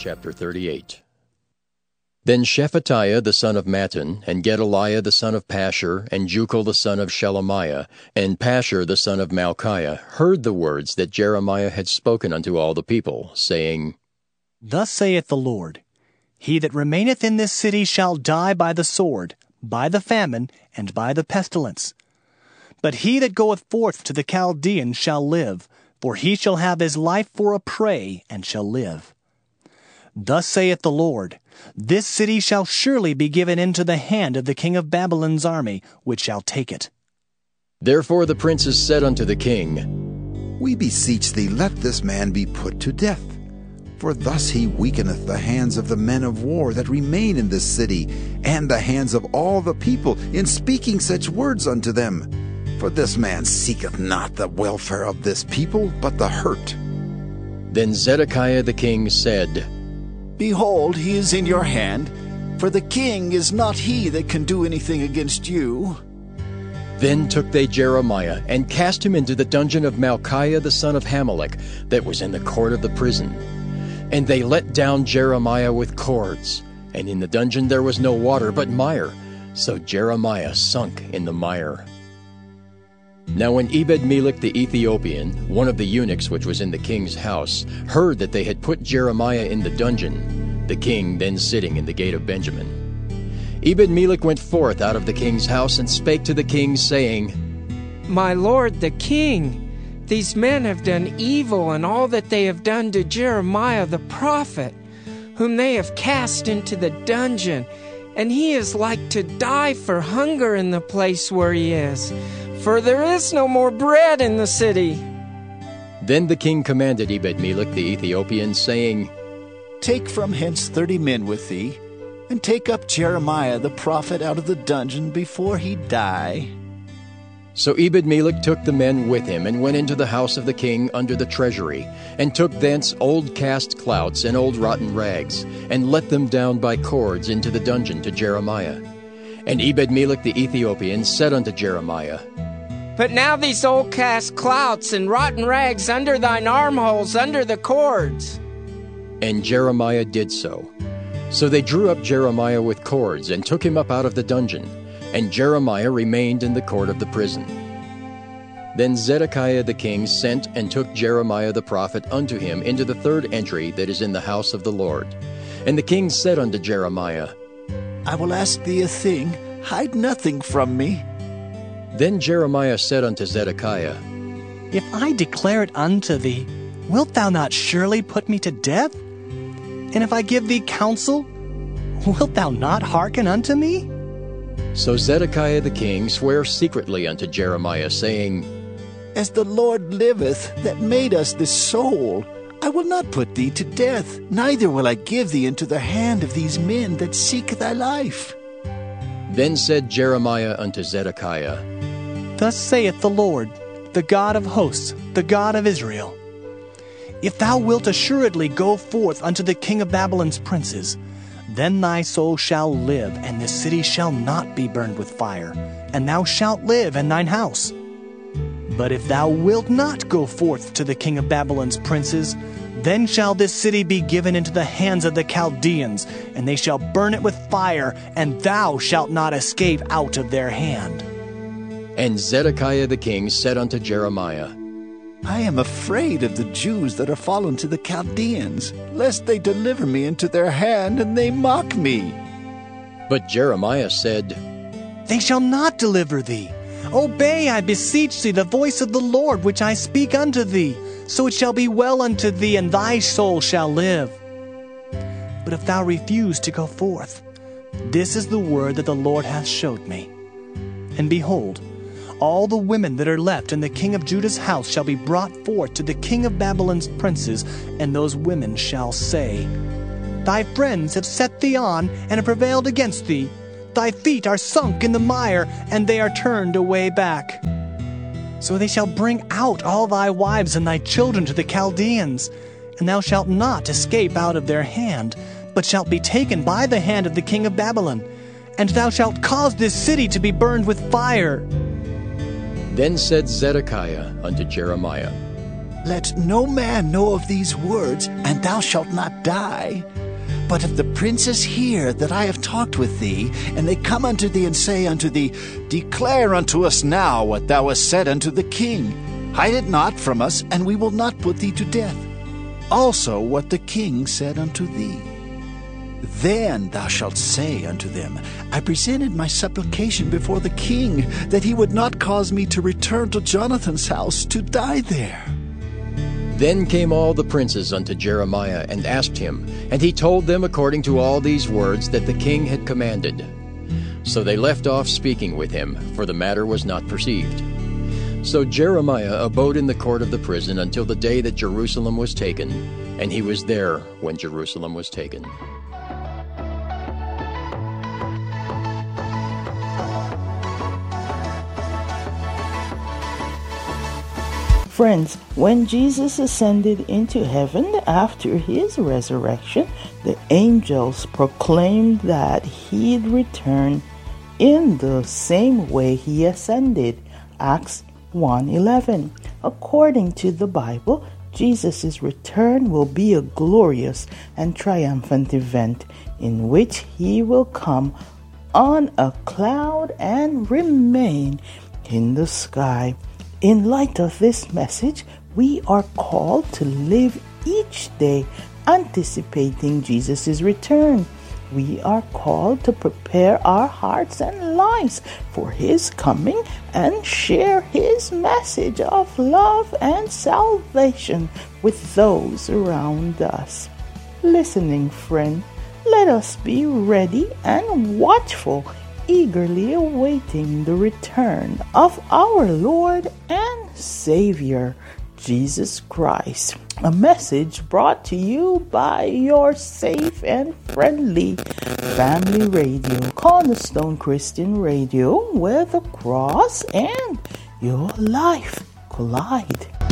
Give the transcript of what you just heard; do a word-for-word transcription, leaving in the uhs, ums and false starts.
chapter thirty-eight. Then Shephatiah the son of Mattan, and Gedaliah the son of Pashur, and Jucal the son of Shelemiah, and Pashur the son of Malchiah, heard the words that Jeremiah had spoken unto all the people, saying, Thus saith the Lord, He that remaineth in this city shall die by the sword, by the famine, and by the pestilence. But he that goeth forth to the Chaldeans shall live, for he shall have his life for a prey, and shall live. Thus saith the Lord, This city shall surely be given into the hand of the king of Babylon's army, which shall take it. Therefore the princes said unto the king, We beseech thee, let this man be put to death. For thus he weakeneth the hands of the men of war that remain in this city, and the hands of all the people, in speaking such words unto them. For this man seeketh not the welfare of this people, but the hurt. Then Zedekiah the king said, Behold, he is in your hand, for the king is not he that can do anything against you. Then took they Jeremiah, and cast him into the dungeon of Malchiah the son of Hamelech, that was in the court of the prison. And they let down Jeremiah with cords, and in the dungeon there was no water but mire, so Jeremiah sunk in the mire. Now when Ebed-melech the Ethiopian, one of the eunuchs which was in the king's house, heard that they had put Jeremiah in the dungeon, the king then sitting in the gate of Benjamin, Ebed-melech went forth out of the king's house and spake to the king, saying, My lord the king, these men have done evil in all that they have done to Jeremiah the prophet, whom they have cast into the dungeon, and he is like to die for hunger in the place where he is. For there is no more bread in the city. Then the king commanded Ebed-melech the Ethiopian, saying, Take from hence thirty men with thee, and take up Jeremiah the prophet out of the dungeon before he die. So Ebed-melech took the men with him, and went into the house of the king under the treasury, and took thence old cast clouts and old rotten rags, and let them down by cords into the dungeon to Jeremiah. And Ebed-melech the Ethiopian said unto Jeremiah, Put now these old cast clouts and rotten rags under thine armholes, under the cords. And Jeremiah did so. So they drew up Jeremiah with cords, and took him up out of the dungeon, and Jeremiah remained in the court of the prison. Then Zedekiah the king sent and took Jeremiah the prophet unto him into the third entry that is in the house of the Lord. And the king said unto Jeremiah, I will ask thee a thing, hide nothing from me. Then Jeremiah said unto Zedekiah, If I declare it unto thee, wilt thou not surely put me to death? And if I give thee counsel, wilt thou not hearken unto me? So Zedekiah the king sware secretly unto Jeremiah, saying, As the Lord liveth, that made us this soul, I will not put thee to death, neither will I give thee into the hand of these men that seek thy life. Then said Jeremiah unto Zedekiah, Thus saith the Lord, the God of hosts, the God of Israel, If thou wilt assuredly go forth unto the king of Babylon's princes, then thy soul shall live, and this city shall not be burned with fire, and thou shalt live in thine house. But if thou wilt not go forth to the king of Babylon's princes, then shall this city be given into the hands of the Chaldeans, and they shall burn it with fire, and thou shalt not escape out of their hand. And Zedekiah the king said unto Jeremiah, I am afraid of the Jews that are fallen to the Chaldeans, lest they deliver me into their hand, and they mock me. But Jeremiah said, They shall not deliver thee. Obey, I beseech thee, the voice of the Lord, which I speak unto thee. So it shall be well unto thee, and thy soul shall live. But if thou refuse to go forth, this is the word that the Lord hath showed me. And behold, all the women that are left in the king of Judah's house shall be brought forth to the king of Babylon's princes, and those women shall say, Thy friends have set thee on, and have prevailed against thee. Thy feet are sunk in the mire, and they are turned away back. So they shall bring out all thy wives and thy children to the Chaldeans, and thou shalt not escape out of their hand, but shalt be taken by the hand of the king of Babylon, and thou shalt cause this city to be burned with fire. Then said Zedekiah unto Jeremiah, Let no man know of these words, and thou shalt not die. But if the princes hear that I have talked with thee, and they come unto thee and say unto thee, Declare unto us now what thou hast said unto the king. Hide it not from us, and we will not put thee to death. Also what the king said unto thee. Then thou shalt say unto them, I presented my supplication before the king, that he would not cause me to return to Jonathan's house to die there. Then came all the princes unto Jeremiah and asked him, and he told them according to all these words that the king had commanded. So they left off speaking with him, for the matter was not perceived. So Jeremiah abode in the court of the prison until the day that Jerusalem was taken, and he was there when Jerusalem was taken. Friends, when Jesus ascended into heaven after his resurrection, the angels proclaimed that he'd return in the same way he ascended. Acts one eleven. According to the Bible, Jesus' return will be a glorious and triumphant event in which he will come on a cloud and remain in the sky. In light of this message, we are called to live each day anticipating Jesus' return. We are called to prepare our hearts and lives for his coming and share his message of love and salvation with those around us. Listening friend, let us be ready and watchful, eagerly awaiting the return of our Lord and Savior, Jesus Christ. A message brought to you by your safe and friendly family radio, Cornerstone Christian Radio, where the cross and your life collide.